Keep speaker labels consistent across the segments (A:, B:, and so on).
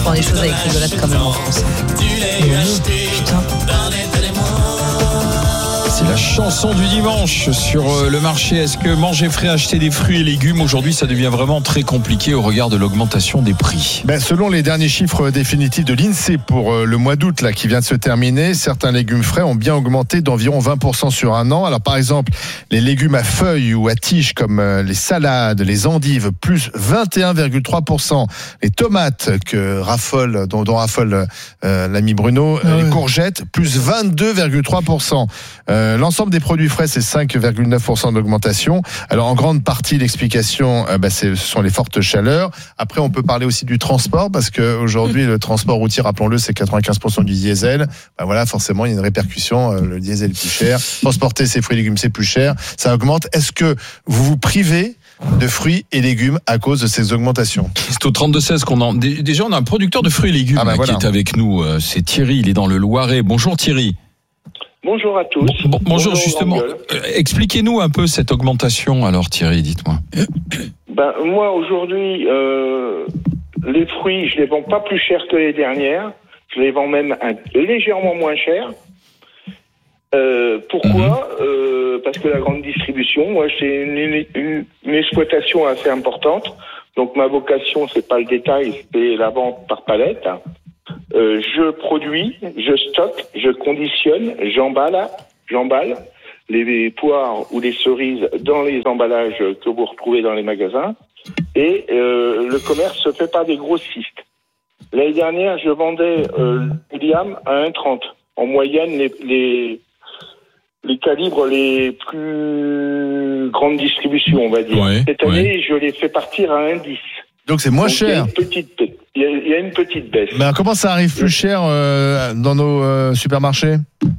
A: prend les choses avec rigolade quand même en France. Putain.
B: C'est la chanson du dimanche sur le marché. Est-ce que manger frais, acheter des fruits et légumes, aujourd'hui, ça devient vraiment très compliqué au regard de l'augmentation des prix?
C: Selon les derniers chiffres définitifs de l'INSEE pour le mois d'août là, qui vient de se terminer, certains légumes frais ont bien augmenté d'environ 20% sur un an. Alors par exemple, les légumes à feuilles ou à tiges comme les salades, les endives, plus 21,3%. Les tomates dont raffole l'ami Bruno, les courgettes, plus 22,3%. L'ensemble des produits frais, c'est 5,9% d'augmentation. Alors en grande partie, l'explication, ce sont les fortes chaleurs. Après, on peut parler aussi du transport, parce qu'aujourd'hui, le transport routier, rappelons-le, c'est 95% du diesel. Voilà, forcément, il y a une répercussion. Le diesel est plus cher. Transporter ses fruits et légumes, c'est plus cher. Ça augmente. Est-ce que vous vous privez de fruits et légumes à cause de ces augmentations?
B: C'est au 32-16 qu'on en... Déjà, on a un producteur de fruits et légumes qui est avec nous. C'est Thierry, il est dans le Loiret. Bonjour Thierry.
D: Bonjour à tous.
B: Bonjour justement. Expliquez-nous un peu cette augmentation alors Thierry, dites-moi.
D: Moi aujourd'hui, les fruits, je les vends pas plus cher que les dernières. Je les vends même légèrement moins cher. Pourquoi ? Parce que la grande distribution, moi j'ai une exploitation assez importante. Donc ma vocation, c'est pas le détail, c'est la vente par palette. Je produis, je stocke, je conditionne, j'emballe les poires ou les cerises dans les emballages que vous retrouvez dans les magasins. Et le commerce se fait par des grossistes. L'année dernière, je vendais William à 1,30. En moyenne, les calibres les plus grandes distributions, on va dire. Cette année, je les fais partir à 1,10.
C: Donc c'est moins cher.
D: Il y a une petite baisse.
C: Mais comment ça arrive plus cher dans nos supermarchés ?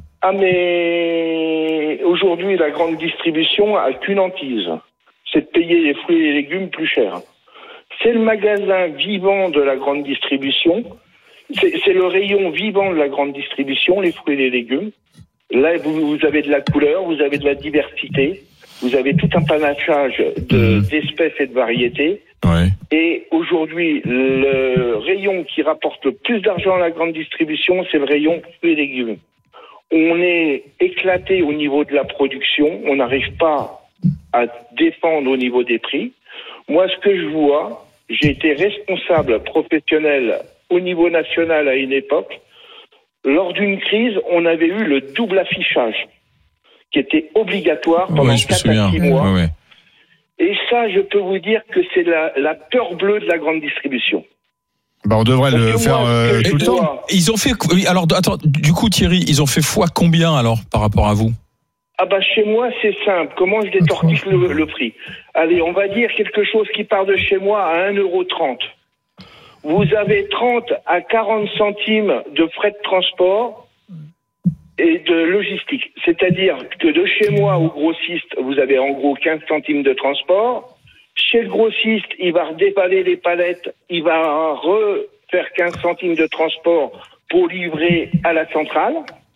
D: Mais aujourd'hui, la grande distribution a qu'une hantise. C'est de payer les fruits et les légumes plus cher. C'est le magasin vivant de la grande distribution. C'est le rayon vivant de la grande distribution, les fruits et les légumes. Là, vous avez de la couleur, vous avez de la diversité, vous avez tout un panachage d'espèces et de variétés. Et aujourd'hui, le rayon qui rapporte le plus d'argent à la grande distribution, c'est le rayon fruits et légumes. On est éclaté au niveau de la production, on n'arrive pas à défendre au niveau des prix. Moi, ce que je vois, j'ai été responsable professionnel au niveau national à une époque. Lors d'une crise, on avait eu le double affichage qui était obligatoire pendant 4 à 6 mois. Et ça, je peux vous dire que c'est la peur bleue de la grande distribution.
C: On devrait le faire tout le temps.
B: Ils ont fait... Alors, attends, du coup, Thierry, ils ont fait fois combien, alors, par rapport à vous ?
D: Chez moi, c'est simple. Comment je détortique le prix ? Allez, on va dire quelque chose qui part de chez moi à 1,30 €. Vous avez 30 à 40 centimes de frais de transport et de logistique. C'est-à-dire que de chez moi au grossiste, vous avez en gros 15 centimes de transport. Chez le grossiste, il va redéballer les palettes, il va refaire 15 centimes de transport pour livrer à la centrale.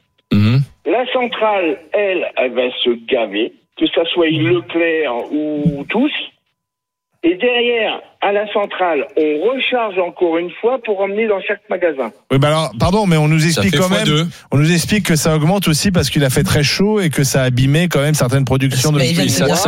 D: La centrale, elle va se gaver, que ça soit Leclerc ou tous. Et derrière, à la centrale, on recharge encore une fois pour emmener dans chaque magasin.
C: Alors, pardon, mais on nous explique quand même. On nous explique que ça augmente aussi parce qu'il a fait très chaud et que ça a abîmé quand même certaines productions de fruits.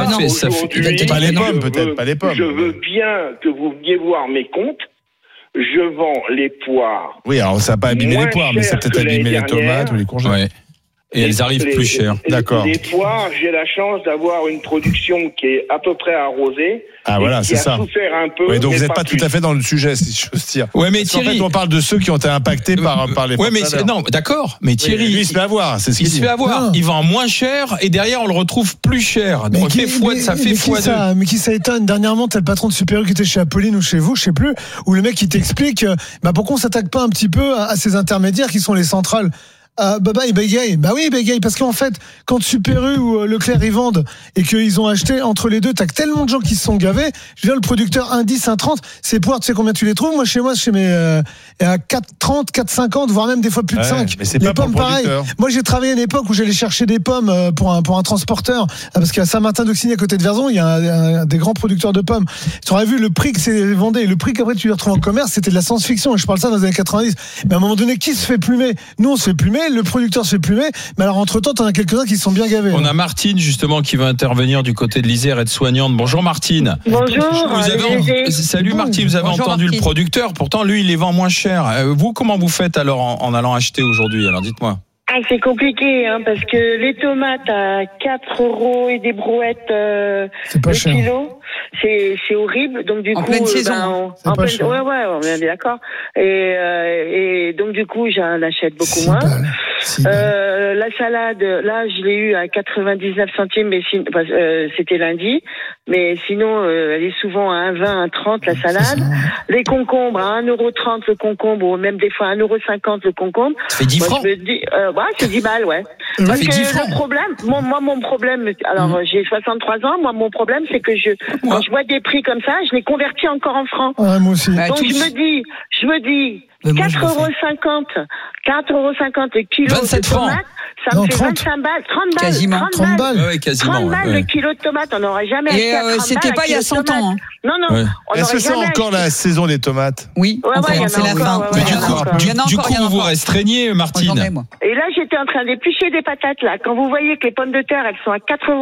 C: Pas les pommes, peut-être, pas les pommes.
D: Je veux bien que vous veniez voir mes comptes. Je vends les poires.
C: Oui, alors ça n'a pas abîmé les poires, mais ça a peut-être abîmé les tomates ou les courgettes.
B: Et elles arrivent plus chères.
C: D'accord.
D: Les poires, j'ai la chance d'avoir une production qui est à peu près arrosée.
C: Voilà, c'est ça.
D: Souffert un peu.
C: Donc vous n'êtes pas tout à fait dans le sujet, si j'ose dire.
B: Mais Thierry,
C: en fait, on parle de ceux qui ont été impactés par les.
B: Non, d'accord. Mais Thierry,
C: lui, il se fait avoir. C'est ce qu'il dit.
B: Il se fait avoir. Il vend moins cher et derrière on le retrouve plus cher. Donc ça fait x2.
E: Mais qui ça étonne ? Dernièrement, t'as le patron de Super U qui était chez Apolline ou chez vous, je sais plus, où le mec qui t'explique, pourquoi on s'attaque pas un petit peu à ces intermédiaires qui sont les centrales. il bégaye. Bah oui, il bégaye. Parce qu'en fait, quand Super U ou Leclerc ils vendent et qu'ils ont acheté entre les deux, t'as tellement de gens qui se sont gavés. Je veux dire, le producteur 1,10, 1,30, ces poires, tu sais combien tu les trouves? Moi, chez mes, à 4,30, 4,50, voire même des fois plus de 5.
C: Mais c'est
E: les
C: pas
E: pommes,
C: pour le
E: pareil.
C: producteur.
E: Moi, j'ai travaillé à une époque où j'allais chercher des pommes pour un transporteur. Parce qu'à Saint-Martin-d'Auxigny, à côté de Verzon, il y a un des grands producteurs de pommes. Tu aurais vu le prix que c'est vendu et le prix qu'après tu les retrouves en commerce, c'était de la science-fiction. Et je parle ça dans les années 90. Mais à un moment donné, qui se fait plumer? Nous, on se fait plumer. Le producteur se fait plumer. Mais alors, entre-temps, t'en as quelques-uns qui se sont bien gavés.
B: On a Martine, justement, qui va intervenir du côté de l'Isère, aide-soignante. Bonjour Martine.
F: Bonjour.
B: Salut Martine, vous avez entendu
F: Martine.
B: le producteur. Pourtant, lui, il les vend moins cher. Vous, comment vous faites alors en allant acheter aujourd'hui? Alors, dites-moi.
F: Ah, c'est compliqué, hein, parce que les tomates à 4 € et des brouettes
E: C'est pas
F: le
E: cher.
F: kilo, c'est horrible. Donc du
G: En
F: coup,
G: pleine saison,
E: c'est pas cher.
F: ouais, on est d'accord. Et donc du coup, j'en achète beaucoup moins. La salade, là, je l'ai eu à 99 centimes, mais c'était lundi. Mais sinon, elle est souvent à 1,20, 1,30 la salade. Les concombres à 1,30 € le concombre, ou même des fois 1,50 € le concombre.
B: Ça fait 10 francs.
F: Je me dis, c'est 10 balles, ouais. Parce
B: fait 10
F: que
B: francs.
F: le problème, mon problème, alors j'ai 63 ans, mon problème, c'est que quand je vois des prix comme ça, je les convertis encore en francs.
E: Ouais, moi aussi.
F: Donc je me dis, 4,50 € le kilo
B: 27
F: de
B: francs.
F: tomates, ça
E: Non,
F: me fait
E: 30.
F: 25 balles, 30 balles.
G: Quasiment.
E: 30 balles.
B: Ouais, quasiment.
F: 30 balles
B: ouais.
F: le kilo de tomates, on n'aurait jamais acheté à 30 balles.
G: C'était pas il y a 100 ans. Hein.
F: Non,
B: Ouais.
F: on
C: Est-ce
F: n'aurait
C: que c'est
F: jamais
C: encore
F: acheté.
C: la saison des tomates?
G: Oui,
F: Ouais,
G: encore,
F: il y en a
G: c'est la
F: encore,
G: fin.
F: ouais,
B: Mais
F: il y en a encore.
B: du coup, vous vous restreignez, Martine.
G: J'en ai, moi.
F: Et là, j'étais en train d'éplucher des patates, là. Quand vous voyez que les pommes de terre, elles sont à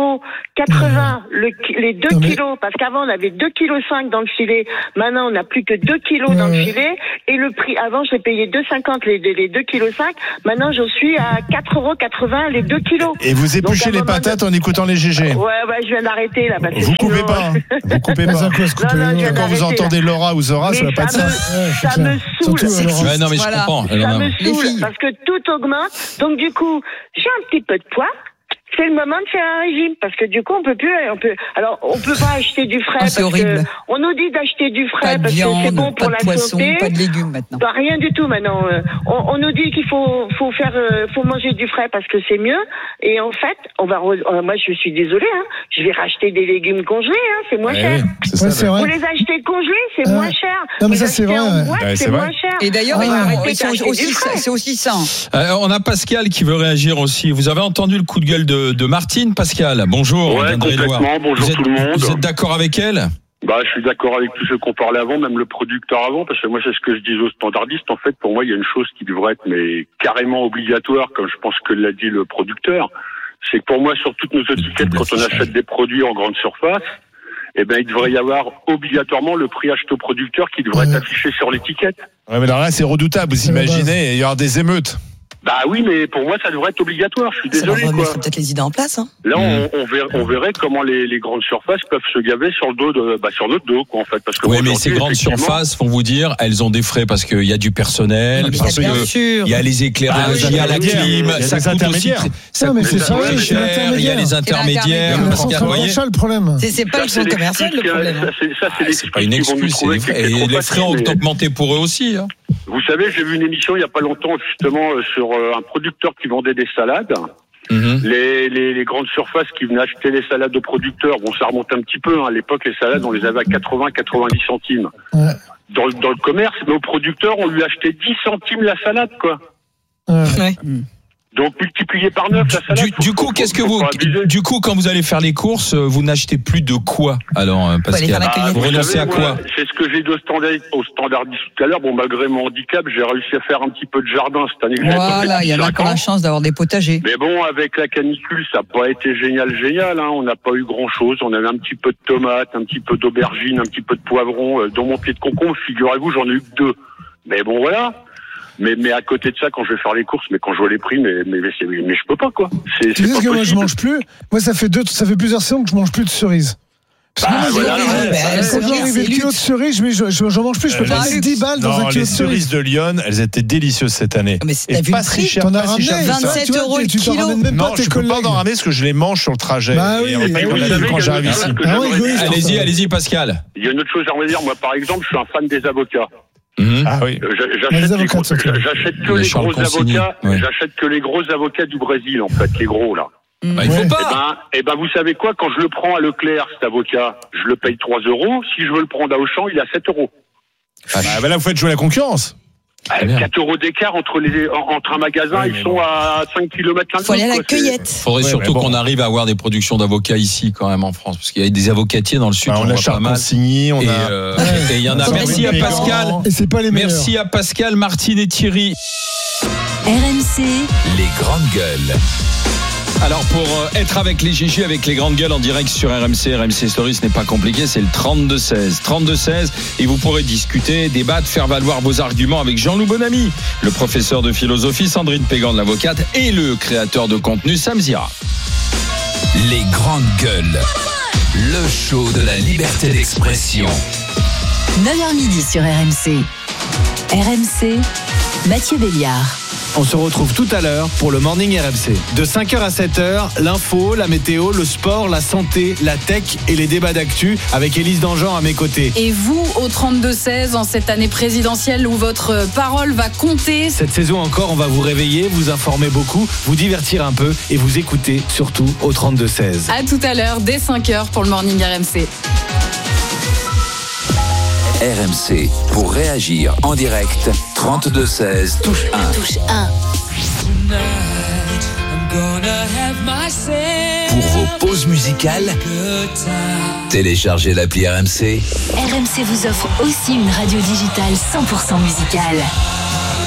F: 4,80 € les 2 kilos, parce qu'avant, on avait 2,5 kg dans le filet. Maintenant, on n'a plus que 2 kilos dans le filet. Et le prix, avant, j'ai payé 2,50 les 2,5 kg. Maintenant, j'en suis à 4,80 € les 2 kilos.
C: Et vous épluchez
F: Donc, à un
C: les
F: moment
C: patates en écoutant les GG.
F: Ouais, je viens d'arrêter, là, parce que
C: Vous coupez
F: sinon,
C: pas. Vous coupez
E: Mais
C: pas.
E: ça peut se couper.
F: Non, je viens
C: Quand vous
F: d'arrêter,
C: entendez Laura ou Zora,
F: Mais
C: ça va pas être ça.
F: ça me saoule.
E: Surtout, alors,
B: Ouais, non, mais je
G: Voilà.
B: comprends.
F: Ça me
G: Les
F: saoule
G: filles.
F: parce que tout augmente. Donc du coup, j'ai un petit peu de poids. C'est le moment de faire un régime parce que du coup on peut pas acheter du frais
G: c'est
F: parce
G: horrible.
F: que on nous dit d'acheter du
G: Pas
F: frais
G: de
F: parce que c'est
G: viande,
F: bon pour
G: pas
F: la
G: de poisson,
F: santé.
G: pas de légumes maintenant.
F: Pas rien du tout maintenant. On nous dit qu'il faut manger du frais parce que c'est mieux. Et en fait, moi je suis désolée, hein, je vais racheter des légumes congelés, hein, c'est moins cher.
C: C'est
E: Ouais,
C: ça.
E: c'est
F: Vous
E: vrai.
F: les achetez congelés, c'est moins cher.
E: Non, mais
F: Vous
E: ça, c'est
F: achetez
E: vrai,
F: en
E: ouais.
F: boîte,
C: Ouais,
F: c'est
C: c'est
F: moins
C: vrai.
F: cher.
G: Et d'ailleurs, c'est aussi ça.
B: On a Pascal qui veut réagir aussi. Vous avez entendu le coup de gueule de Martine. Pascal, bonjour.
H: Ouais,
B: d'Indre-et-Loire.
H: complètement. Bonjour tout le monde.
B: Vous êtes d'accord avec elle?
H: Bah, je suis d'accord avec tous ceux qu'on parlait avant, même le producteur avant, parce que moi, c'est ce que je dis aux standardistes. En fait, pour moi, il y a une chose qui devrait être, mais carrément obligatoire, comme je pense que l'a dit le producteur. C'est que pour moi, sur toutes nos étiquettes, quand on achète des produits en grande surface, eh ben, il devrait y avoir obligatoirement le prix acheté au producteur qui devrait être affiché sur l'étiquette.
C: Ouais, mais alors là, c'est redoutable. Vous
E: C'est la
C: imaginez, il y aura des émeutes.
H: Bah oui, mais pour moi, ça devrait être obligatoire. Je suis désolé,
I: Ça
H: quoi.
I: remettrait peut-être les idées en place. Hein.
H: Là, on verrait comment les grandes surfaces peuvent se gaver sur le dos sur notre dos, quoi, en fait. Parce que
B: Oui,
H: moi,
B: mais ces
H: aujourd'hui,
B: grandes
H: effectivement,
B: surfaces, vont vous dire, elles ont des frais parce qu'il y a du personnel, parce
I: Bien
B: que
I: sûr.
B: il y a les éclairages,
C: Ah,
B: il y a la
C: intermédiaires.
B: clim,
C: Il y a
B: ça
C: des
B: coûte aussi,
C: intermédiaires.
B: ça
E: Non, mais
B: coûte
E: c'est ça,
B: très
E: oui, c'est
B: cher, il y a les intermédiaires.
E: La
B: parce qu'il y a-
E: centrale
B: vous voyez,
E: d'achat, le problème.
I: C'est pas le
H: ça,
I: centre
H: c'est
I: commercial le
H: l'excuse
I: problème.
H: Ça, c'est
B: c'est pas une
H: l'excuse qu'ils vont nous
B: excuse, c'est
H: trouver
B: les
H: qui
B: frais.
H: est
B: Et
H: trop
B: les frais
H: facile,
B: ont
H: mais-
B: augmenté pour eux aussi. Hein.
H: Vous savez, j'ai vu une émission il y a pas longtemps, justement, sur un producteur qui vendait des salades.
B: Mhm.
H: Les grandes surfaces qui venaient acheter les salades aux producteurs, bon, ça remonte un petit peu, hein. À l'époque, les salades, on les avait à 80-90 centimes.
E: Ouais.
H: Dans le commerce, mais aux producteurs, on lui achetait 10 centimes la salade, quoi.
I: Ouais.
H: Donc, multiplié par 9, la salade.
B: Du coup, du coup, quand vous allez faire les courses, vous n'achetez plus de quoi? Alors,
I: aller
B: Pascal,
I: faire la cueillette.
B: vous renoncez à quoi?
H: C'est ce que j'ai dit au standardiste tout à l'heure. Bon, malgré mon handicap, j'ai réussi à faire un petit peu de jardin cette année.
G: Voilà, il y en a encore la chance d'avoir des potagers.
H: Mais bon, avec la canicule, ça n'a pas été génial, hein. On n'a pas eu grand-chose. On avait un petit peu de tomates, un petit peu d'aubergines, un petit peu de poivron. Dans mon pied de concombre, figurez-vous, j'en ai eu que 2. Mais bon, voilà. Mais à côté de ça, quand je vais faire les courses, mais quand je vois les prix, mais je peux pas, quoi.
E: Tu sais
H: pas
E: ce que moi je
H: possible.
E: mange plus? Moi ça fait plusieurs saisons que je mange plus de cerises. Parce que
H: Bah,
E: moi,
H: voilà,
E: quand
H: ouais,
E: j'arrive le kilo de cerises, j'en mange plus, je peux pas mettre 10 balles dans un
C: Non,
E: kilo
C: les
E: de cerises.
C: cerises de Lyon, elles étaient délicieuses cette année.
I: Mais t'as
C: Et
I: vu
C: pas
I: le
C: si
I: prix?
C: cher,
E: T'en as
C: pas si
E: ramené
C: cher que ça.
I: 27
E: tu vois,
I: € le
E: tu t'en
I: kilo.
E: ramènes même pas
C: Non,
E: tes
C: je peux pas
E: collègues.
C: en ramener parce que je les mange sur le trajet.
E: Bah oui,
C: Et on
E: bah
C: l'a
E: oui.
C: vu quand j'arrive ici.
E: Ah oui, égoïste.
B: Allez-y, Pascal.
H: Il y a une autre chose à revenir. Moi, par exemple, je suis un fan des avocats.
C: Ah oui.
H: J'achète que les gros avocats. Ouais. J'achète que les gros avocats du Brésil, en fait, les gros là.
B: Il faut pas.
H: Eh ben, vous savez quoi, quand je le prends à Leclerc, cet avocat, je le paye 3 €. Si je veux le prendre à Auchan, il est à 7 €.
C: Là, vous faites jouer la concurrence.
H: 4 € d'écart entre un magasin, ils sont à 5 km l'un de l'autre.
I: Faut aller à la cueillette.
B: Il faudrait surtout qu'on arrive à avoir des productions d'avocats ici quand même en France, parce qu'il y a des avocatiers dans le sud.
C: On a Charles Consigny,
B: et il y en a. Merci à Pascal.
E: Et c'est pas les meilleurs.
B: Merci à Pascal, Martine et Thierry.
J: RMC,
A: les grandes gueules.
B: Alors pour être avec les Gigi, avec les grandes gueules en direct sur RMC Story, ce n'est pas compliqué, c'est le 32-16. 32-16 et vous pourrez discuter, débattre, faire valoir vos arguments avec Jean-Loup Bonamy, le professeur de philosophie, Sandrine Pégan, l'avocate, et le créateur de contenu, Sam Zira.
A: Les grandes gueules, le show de la liberté d'expression.
J: 9h midi sur RMC. RMC, Mathieu Béliard.
K: On se retrouve tout à l'heure pour le Morning RMC. De 5h à 7h, l'info, la météo, le sport, la santé, la tech et les débats d'actu avec Élise Dangean à mes côtés.
L: Et vous, au 32-16, en cette année présidentielle où votre parole va compter.
K: Cette saison encore, on va vous réveiller, vous informer beaucoup, vous divertir un peu et vous écouter surtout au 32-16.
L: À tout à l'heure, dès 5h pour le Morning RMC.
A: RMC, pour réagir en direct, 32-16, touche 1.
J: Touche 1.
A: Pour vos pauses musicales, téléchargez l'appli RMC.
J: RMC vous offre aussi une radio digitale 100% musicale.